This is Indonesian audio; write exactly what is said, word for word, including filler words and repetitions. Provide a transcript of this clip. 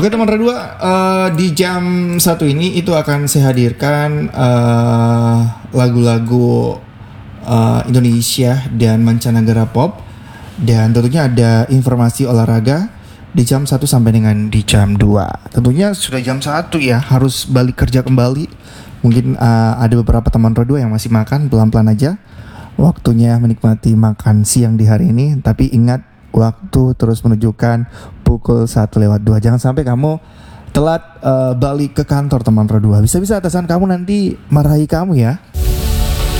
Oke teman Redua, uh, di jam satu ini itu akan saya hadirkan uh, lagu-lagu uh, Indonesia dan mancanegara pop. Dan tentunya ada informasi olahraga di jam satu sampai dengan di jam dua. Tentunya sudah jam satu ya, harus balik kerja kembali. Mungkin uh, ada beberapa teman Redua yang masih makan, pelan-pelan aja. Waktunya menikmati makan siang di hari ini. Tapi ingat, waktu terus menunjukkan pukul satu lewat dua. Jangan sampai kamu telat uh, balik ke kantor teman Redua. Bisa-bisa atasan kamu nanti marahi kamu ya.